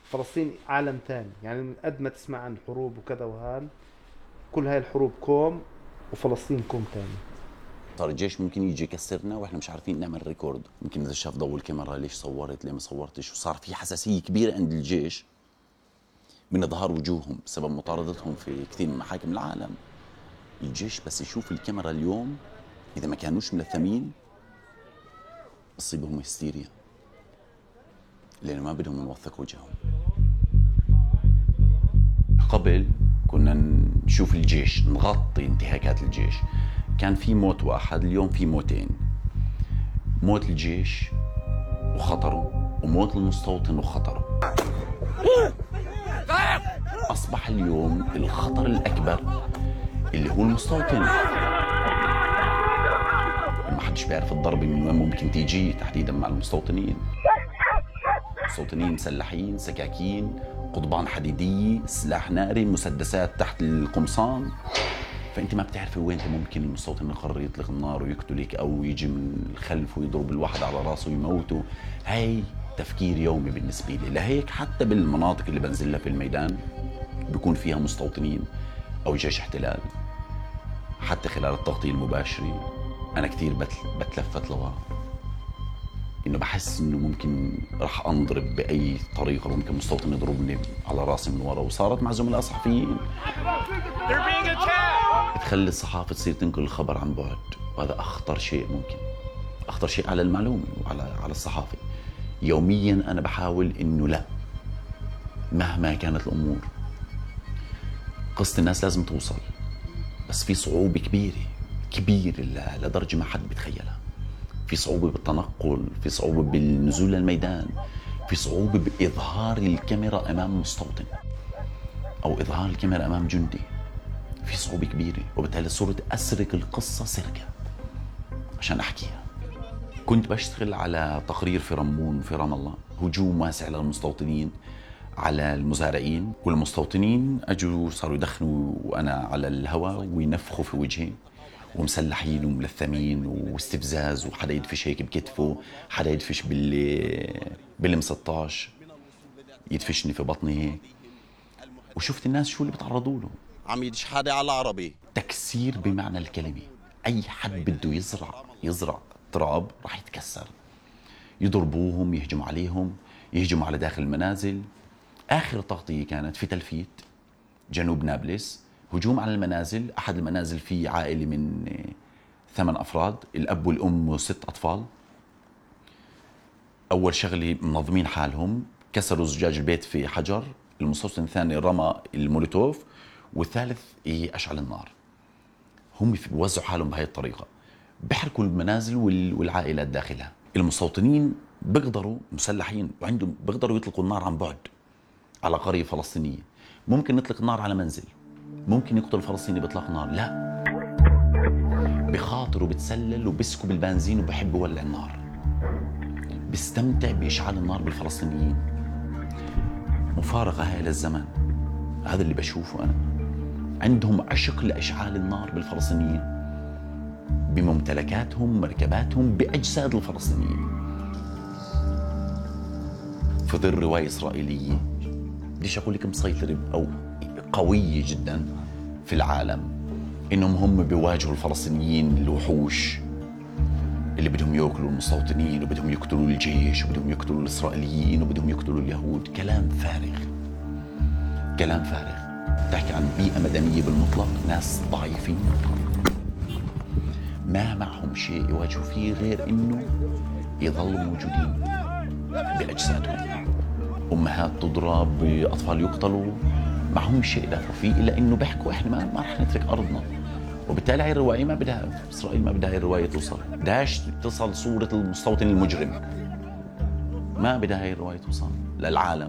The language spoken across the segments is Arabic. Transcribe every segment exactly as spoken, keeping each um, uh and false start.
فلسطين عالم ثاني، يعني قد ما تسمع عن حروب وكذا وهان، كل هاي الحروب كوم، وفلسطين كوم ثاني. صار الجيش ممكن يجي يكسرنا واحنا مش عارفين نعمل ريكورد، ممكن اذا شاف ضوء الكاميرا ليش صورت ليه ما صورتش، وصار في حساسيه كبيره عند الجيش من اظهار وجوههم بسبب مطاردتهم في كثير من محاكم العالم. الجيش بس يشوف الكاميرا اليوم اذا ما كانوش ملثمين بصيبهم هستيريا، لانه ما بدهم نوثق وجههم. قبل كنا نشوف الجيش نغطي انتهاكات الجيش، كان في موت واحد، اليوم في موتين: موت الجيش وخطره، وموت المستوطن وخطره. أصبح اليوم الخطر الأكبر اللي هو المستوطن. ما حدش بيعرف الضربة من وين ممكن تيجي، تحديدا مع المستوطنين. مستوطنين مسلحين، سكاكين، قضبان حديدية، سلاح ناري، مسدسات تحت القمصان. فانت ما بتعرفي وين ممكن المستوطن يقرر يطلق النار ويقتلك، او يجي من الخلف ويضرب الواحد على راسه ويموته. هاي تفكير يومي بالنسبه لي. لهيك حتى بالمناطق اللي بنزل لها في الميدان بيكون فيها مستوطنين او جيش احتلال، حتى خلال التغطيه المباشره انا كثير بتلفت لورا، انه بحس انه ممكن راح انضرب باي طريقه، ممكن مستوطن يضربني على راسي من ورا. وصارت مع زملاء صحفيين تخلي الصحافه تصير تنقل الخبر عن بعد، وهذا اخطر شيء ممكن، اخطر شيء على المعلومه وعلى على الصحافه. يوميا انا بحاول انه لا، مهما كانت الامور قصة الناس لازم توصل، بس في صعوبة كبيرة كبيرة لدرجة ما حد بيتخيلها. في صعوبة بالتنقل، في صعوبة بالنزول للميدان، في صعوبة بإظهار الكاميرا أمام مستوطن أو إظهار الكاميرا أمام جندي. في صعوبة كبيرة، وبالتالي صرت أسرق القصة سرقة عشان أحكيها. كنت بشتغل على تقرير في رمون في رام الله، هجوم واسع للمستوطنين على المزارعين، والمستوطنين اجوا صاروا يدخنوا وانا على الهواء وينفخوا في وجهي، ومسلحين وملثمين واستفزاز، وحدا يدفش هيك بكتفه، حدا يدفش بال بالم ستاشر يدفشني في بطني هيك. وشفت الناس شو اللي بتعرضوا له، عم يدش حدا على العربي، تكسير بمعنى الكلمه. اي حد بده يزرع يزرع تراب راح يتكسر. يضربوهم، يهجموا عليهم، يهجموا على داخل المنازل. آخر تغطية كانت في تلفيت جنوب نابلس، هجوم على المنازل. أحد المنازل فيه عائلة من ثمان أفراد، الأب والأم وست أطفال. أول شغلة منظمين حالهم، كسروا زجاج البيت في حجر. المستوطن الثاني رمى المولوتوف، والثالث أشعل النار. هم بيوزعوا حالهم بهي الطريقة، بحركوا المنازل والعائلات داخلها. المستوطنين بيقدروا مسلحين وعندهم بيقدروا يطلقوا النار عن بعد على قرية فلسطينية. ممكن نطلق نار على منزل، ممكن يقتل فلسطيني بإطلاق نار، لا، بخاطر وبتسلل وبسكب البنزين وبحب يولع النار، بيستمتع بإشعال النار بالفلسطينيين. مفارقة هاي للزمن، هذا اللي بشوفه أنا. عندهم عشق لإشعال النار بالفلسطينيين، بممتلكاتهم، مركباتهم، بأجساد الفلسطينيين. في ظل رواية إسرائيلية بديش أقول لك مسيطرة أو قوية جدا في العالم، إنهم هم بيواجهوا الفلسطينيين الوحوش اللي بدهم يأكلوا المستوطنين، وبدهم يقتلوا الجيش، وبدهم يقتلوا الإسرائيليين، وبدهم يقتلوا اليهود. كلام فارغ، كلام فارغ. تحكي عن بيئة مدنية بالمطلق، ناس ضعيفين ما معهم شيء يواجهوا فيه غير إنه يظلوا موجودين بأجسادهم. أمهات تضرب، أطفال يقتلوا، معهم شيء يدافعوا فيه إلا إنه بيحكوا إحنا ما, ما رح نترك أرضنا. وبالتالي هاي الرواية ما بدها، إسرائيل ما بدها هاي الرواية توصل، بدهاش تصل صورة المستوطن المجرم، ما بدها هاي الرواية توصل للعالم،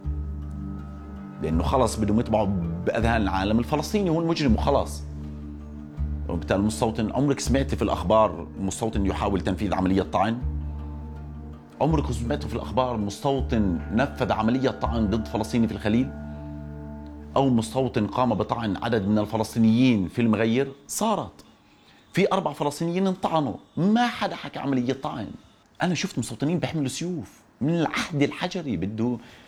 لأنه خلص بدهم يطبعوا بأذهان العالم الفلسطيني هو المجرم وخلاص. وبالتالي المستوطن، عمرك سمعتي في الأخبار مستوطن يحاول تنفيذ عملية طعن؟ عمرك سمعتوا في الأخبار مستوطن نفذ عملية طعن ضد فلسطيني في الخليل؟ أو مستوطن قام بطعن عدد من الفلسطينيين في المغير؟ صارت في أربع فلسطينيين انطعنوا، ما حدا حكى عملية طعن. أنا شفت مستوطنين بيحملوا سيوف من العهد الحجري، بده